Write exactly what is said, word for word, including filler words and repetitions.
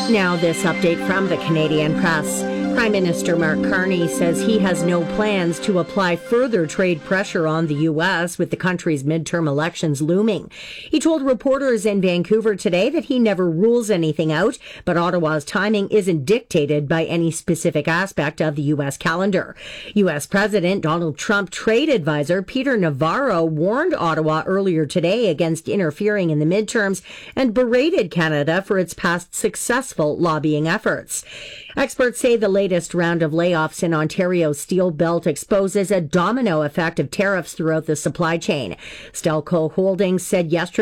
Now, this update from the Canadian Press. Prime Minister Mark Carney says he has no plans to apply further trade pressure on the U S with the country's midterm elections looming. He told reporters in Vancouver today that he never rules anything out, but Ottawa's timing isn't dictated by any specific aspect of the U S calendar. U S President Donald Trump trade advisor Peter Navarro warned Ottawa earlier today against interfering in the midterms and berated Canada for its past successful lobbying efforts. Experts say the latest round of layoffs in Ontario's steel belt exposes a domino effect of tariffs throughout the supply chain. Stelco Holdings said yesterday